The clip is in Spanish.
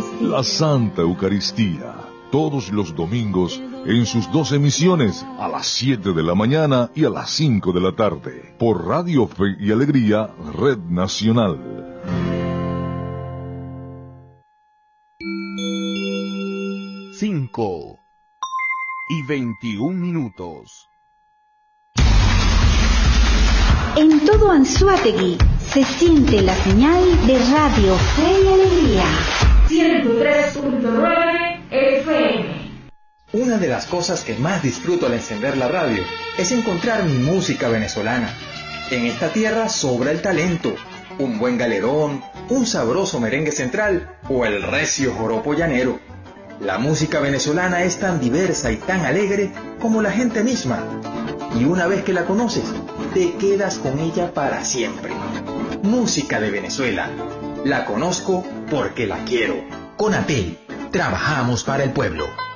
La Santa Eucaristía, todos los domingos en sus 2 emisiones, a las 7 de la mañana y a las 5 de la tarde, por Radio Fe y Alegría, Red Nacional. 5:21. En todo Anzoátegui se siente la señal de Radio Fe y Alegría. 103.9 FM. Una de las cosas que más disfruto al encender la radio es encontrar mi música venezolana. En esta tierra sobra el talento, un buen galerón, un sabroso merengue central o el recio joropo llanero. La música venezolana es tan diversa y tan alegre como la gente misma. Y una vez que la conoces, te quedas con ella para siempre. Música de Venezuela. La conozco porque la quiero. Conatel, trabajamos para el pueblo.